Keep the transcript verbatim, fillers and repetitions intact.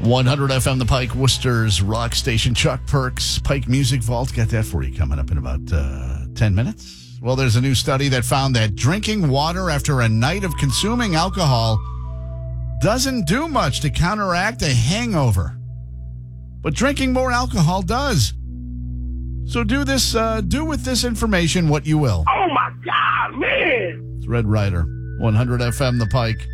one hundred F M The Pike, Worcester's rock station. Chuck Perks, Pike Music Vault. Got that for you coming up in about uh, ten minutes. Well, there's a new study that found that drinking water after a night of consuming alcohol doesn't do much to counteract a hangover. But drinking more alcohol does. So do this, uh, do with this information what you will. Oh, my God, man. It's Red Ryder, one hundred F M The Pike.